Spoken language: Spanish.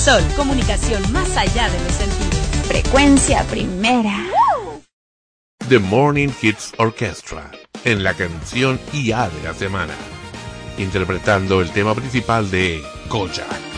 Sol, comunicación más allá de los sentidos. Frecuencia primera. The Morning Hits Orchestra, en la canción IA de la semana, interpretando el tema principal de Kojak.